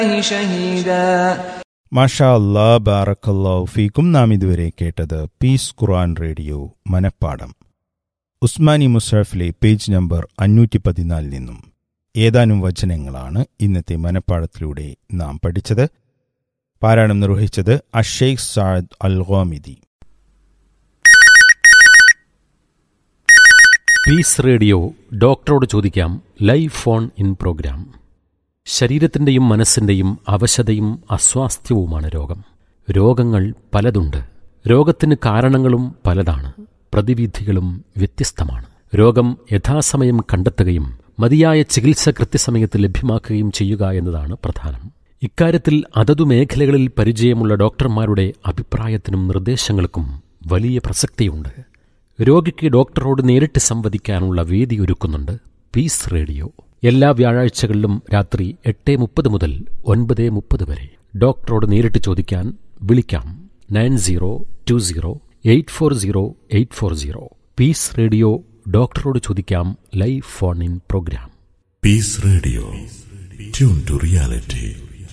شهيدا. മാഷാ അല്ലാ, ബാറക്കല്ലാഹു ഫീക്കും. നാം ഇതുവരെ കേട്ടത് പീസ് ഖുർആൻ റേഡിയോ മനപ്പാഠം ഉസ്മാനി മുസ്ഹഫിലെ പേജ് നമ്പർ 514 നിന്നും ഏതാനും വചനങ്ങളാണ് ഇന്നത്തെ മനപ്പാഠത്തിലൂടെ നാം പഠിച്ചത്. പാരായണം നിർവഹിച്ചത് അഷെയ്ഖ് സഅദ് അൽ ഗാമിദി. പീസ് റേഡിയോ ഡോക്ടറോട് ചോദിക്കാം ലൈവ് ഫോൺ ഇൻ പ്രോഗ്രാം. ശരീരത്തിൻ്റെയും മനസ്സിൻ്റെയും അവശതയും അസ്വാസ്ഥ്യവുമാണ് രോഗം. രോഗങ്ങൾ പലതുണ്ട്. രോഗത്തിന് കാരണങ്ങളും പലതാണ്. പ്രതിവിധികളും വ്യത്യസ്തമാണ്. രോഗം യഥാസമയം കണ്ടെത്തുകയും മതിയായ ചികിത്സ കൃത്യസമയത്ത് ലഭ്യമാക്കുകയും ചെയ്യുക എന്നതാണ് പ്രധാനം. ഇക്കാര്യത്തിൽ അതതു മേഖലകളിൽ പരിചയമുള്ള ഡോക്ടർമാരുടെ അഭിപ്രായത്തിനും നിർദ്ദേശങ്ങൾക്കും വലിയ പ്രസക്തിയുണ്ട്. രോഗിക്ക് ഡോക്ടറോട് നേരിട്ട് സംവദിക്കാനുള്ള വേദി ഒരുക്കുന്നുണ്ട് പീസ് റേഡിയോ. എല്ലാ വ്യാഴാഴ്ചകളിലും രാത്രി 8:30 മുതൽ 9:30 വരെ. ഡോക്ടറോട് നേരിട്ട് ചോദിക്കാൻ വിളിക്കാം 9020840840. പീസ് റേഡിയോ ഡോക്ടറോട് ചോദിക്കാം live phone in programme. Piece radio, tune to reality.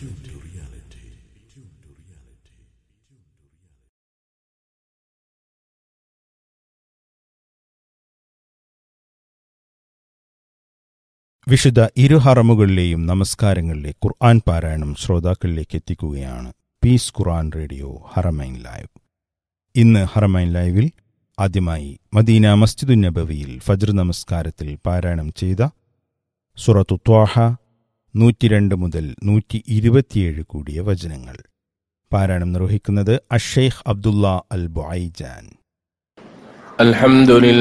വിശുദ്ധ ഇരുഹറമുകളിലെയും നമസ്കാരങ്ങളിലെ ഖുർആൻ പാരായണം ശ്രോതാക്കളിലേക്ക് എത്തിക്കുകയാണ് പീസ് ഖുർആൻ റേഡിയോ ഹറമൈൻ ലൈവ്. ഇന്ന് ഹറമൈൻ ലൈവിൽ ആദ്യമായി മദീന മസ്ജിദുൻ നബവിയിൽ ഫജ്ർ നമസ്കാരത്തിൽ പാരായണം ചെയ്ത സൂറത്തു ത്വാഹ 102 മുതൽ 127 കൂടിയ വചനങ്ങൾ. പാരായണം നിർവഹിക്കുന്നത് അഷെയ്ഖ് അബ്ദുള്ള അൽ ബുഐജാൻ.